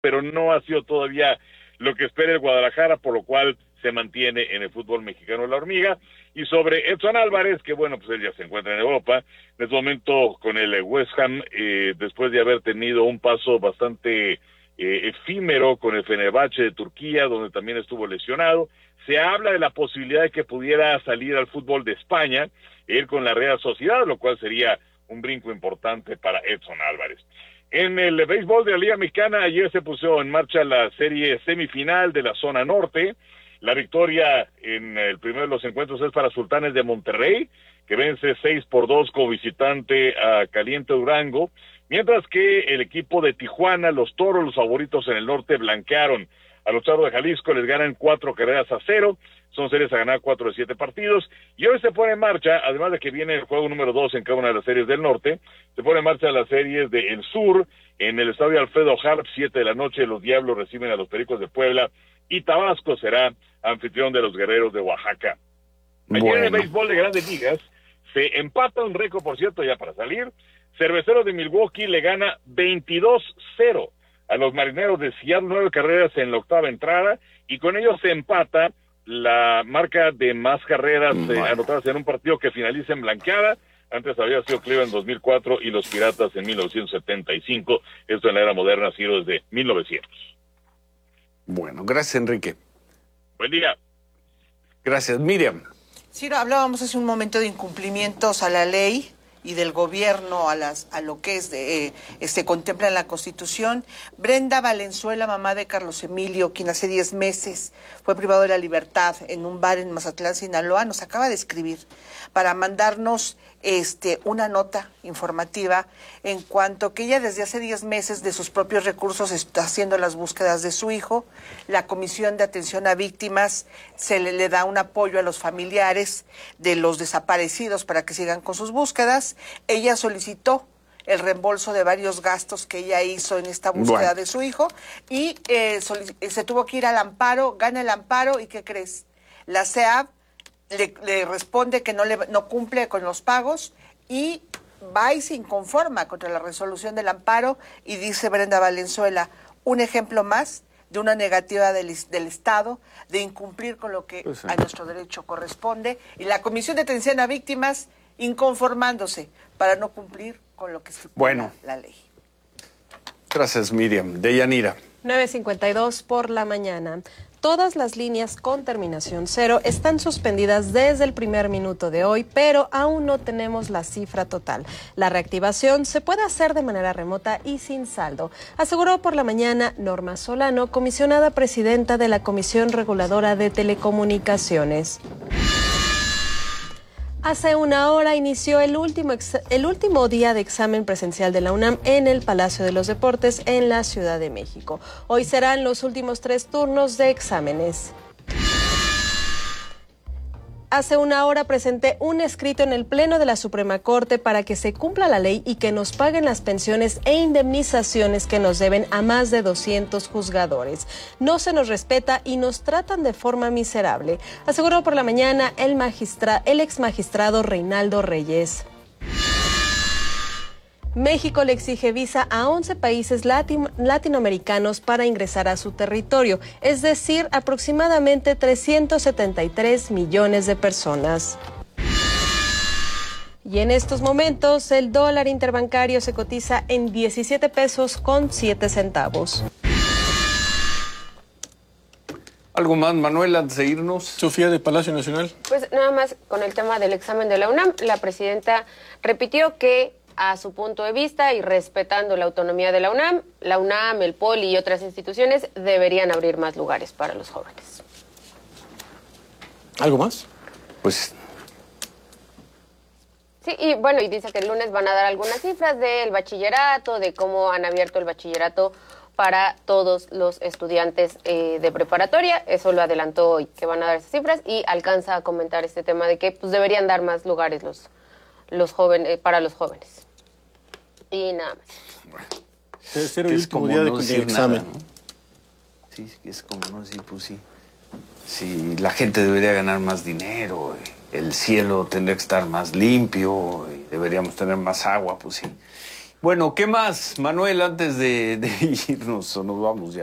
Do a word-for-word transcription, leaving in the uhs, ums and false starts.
pero no ha sido todavía lo que espera el Guadalajara, por lo cual se mantiene en el fútbol mexicano la hormiga. Y sobre Edson Álvarez, que bueno, pues él ya se encuentra en Europa, en este momento con el West Ham, eh, después de haber tenido un paso bastante eh, efímero con el Fenerbahce de Turquía, donde también estuvo lesionado. Se habla de la posibilidad de que pudiera salir al fútbol de España, ir con la Real Sociedad, lo cual sería un brinco importante para Edson Álvarez. En el béisbol de la Liga Mexicana, ayer se puso en marcha la serie semifinal de la zona norte. La victoria en el primero de los encuentros es para Sultanes de Monterrey, que vence seis por dos como visitante a Caliente Durango, mientras que el equipo de Tijuana, los Toros, los favoritos en el norte, blanquearon a los Charros de Jalisco, les ganan cuatro carreras a cero, son series a ganar cuatro de siete partidos, y hoy se pone en marcha, además de que viene el juego número dos en cada una de las series del norte, se pone en marcha las series del sur, en el estadio Alfredo Harp, siete de la noche, los Diablos reciben a los Pericos de Puebla, y Tabasco será anfitrión de los Guerreros de Oaxaca. Ayer bueno. En el béisbol de Grandes Ligas se empata un récord, por cierto, ya para salir. Cerveceros de Milwaukee le gana veintidós cero a los Marineros de Seattle, nueve carreras en la octava entrada, y con ello se empata la marca de más carreras eh, anotadas en un partido que finaliza en blanqueada. Antes había sido Cleveland en dos mil cuatro y los Piratas en mil novecientos setenta y cinco. Esto en la era moderna ha sido desde mil novecientos. Bueno, gracias, Enrique. Buen día. Gracias, Miriam. Sí, hablábamos hace un momento de incumplimientos a la ley y del gobierno a las a lo que es de, eh, este contempla en la Constitución. Brenda Valenzuela, mamá de Carlos Emilio, quien hace diez meses fue privado de la libertad en un bar en Mazatlán, Sinaloa, nos acaba de escribir para mandarnos este una nota informativa en cuanto que ella desde hace diez meses de sus propios recursos está haciendo las búsquedas de su hijo. La Comisión de Atención a Víctimas se le, le da un apoyo a los familiares de los desaparecidos para que sigan con sus búsquedas. Ella solicitó el reembolso de varios gastos que ella hizo en esta búsqueda bueno. de su hijo y eh, se tuvo que ir al amparo, gana el amparo y ¿qué crees? La C E A B Le, le responde que no, le, no cumple con los pagos y va y se inconforma contra la resolución del amparo y dice Brenda Valenzuela, un ejemplo más de una negativa del, del Estado de incumplir con lo que pues sí. a nuestro derecho corresponde y la Comisión de Atención a Víctimas inconformándose para no cumplir con lo que estipula bueno. la ley. Gracias, Miriam. Deyanira. nueve cincuenta y dos por la mañana. Todas las líneas con terminación cero están suspendidas desde el primer minuto de hoy, pero aún no tenemos la cifra total. La reactivación se puede hacer de manera remota y sin saldo, aseguró por la mañana Norma Solano, comisionada presidenta de la Comisión Reguladora de Telecomunicaciones. Hace una hora inició el último, el último día de examen presencial de la UNAM en el Palacio de los Deportes en la Ciudad de México. Hoy serán los últimos tres turnos de exámenes. Hace una hora presenté un escrito en el Pleno de la Suprema Corte para que se cumpla la ley y que nos paguen las pensiones e indemnizaciones que nos deben a más de doscientos juzgadores. No se nos respeta y nos tratan de forma miserable, aseguró por la mañana el, magistra, el ex magistrado Reinaldo Reyes. México le exige visa a once países latin- latinoamericanos para ingresar a su territorio, es decir, aproximadamente trescientos setenta y tres millones de personas. Y en estos momentos, el dólar interbancario se cotiza en diecisiete pesos con siete centavos. ¿Algo más, Manuel, antes de irnos? Sofía, de Palacio Nacional. Pues nada más con el tema del examen de la UNAM, la presidenta repitió que a su punto de vista y respetando la autonomía de la UNAM, la UNAM, el Poli y otras instituciones deberían abrir más lugares para los jóvenes. ¿Algo más? Pues... Sí, y bueno, y dice que el lunes van a dar algunas cifras del bachillerato, de cómo han abierto el bachillerato para todos los estudiantes eh, de preparatoria. Eso lo adelantó hoy, que van a dar esas cifras, y alcanza a comentar este tema de que pues deberían dar más lugares los, los jóvenes, para los jóvenes. Y nada más. Bueno, es el último día de, de examen. Nada, ¿no? Sí, es como no decir, pues sí. Sí, la gente debería ganar más dinero, el cielo tendría que estar más limpio, deberíamos tener más agua, pues sí. Bueno, ¿qué más, Manuel, antes de, de irnos o nos vamos ya?